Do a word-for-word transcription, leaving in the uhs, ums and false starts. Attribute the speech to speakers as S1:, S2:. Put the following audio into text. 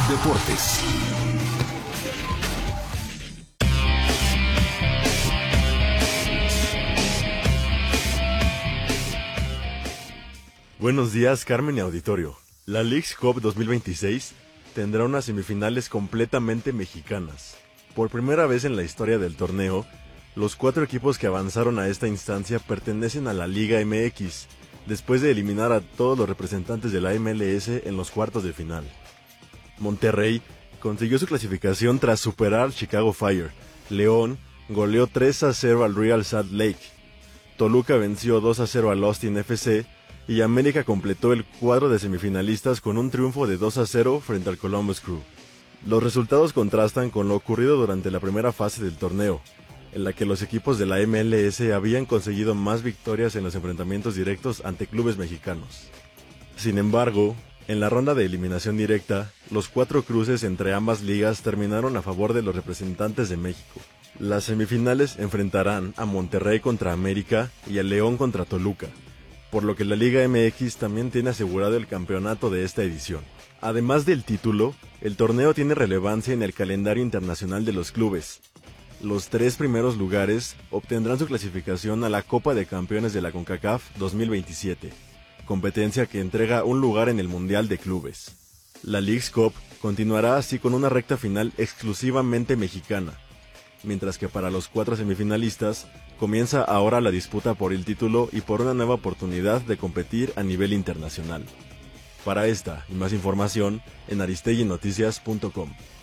S1: Deportes.
S2: Buenos días, Carmen y auditorio. La Leagues Cup dos mil veintiséis tendrá unas semifinales completamente mexicanas. Por primera vez en la historia del torneo, los cuatro equipos que avanzaron a esta instancia pertenecen a la Liga M X, después de eliminar a todos los representantes de la M L S en los cuartos de final. Monterrey consiguió su clasificación tras superar al Chicago Fire. León goleó tres a cero al Real Salt Lake. Toluca venció dos a cero al Austin F C y América completó el cuadro de semifinalistas con un triunfo de dos a cero frente al Columbus Crew. Los resultados contrastan con lo ocurrido durante la primera fase del torneo, en la que los equipos de la M L S habían conseguido más victorias en los enfrentamientos directos ante clubes mexicanos. Sin embargo, en la ronda de eliminación directa, los cuatro cruces entre ambas ligas terminaron a favor de los representantes de México. Las semifinales enfrentarán a Monterrey contra América y a León contra Toluca, por lo que la Liga M X también tiene asegurado el campeonato de esta edición. Además del título, el torneo tiene relevancia en el calendario internacional de los clubes. Los tres primeros lugares obtendrán su clasificación a la Copa de Campeones de la CONCACAF dos mil veintisiete, competencia que entrega un lugar en el Mundial de Clubes. La Leagues Cup continuará así con una recta final exclusivamente mexicana, mientras que para los cuatro semifinalistas comienza ahora la disputa por el título y por una nueva oportunidad de competir a nivel internacional. Para esta y más información en aristegui noticias punto com.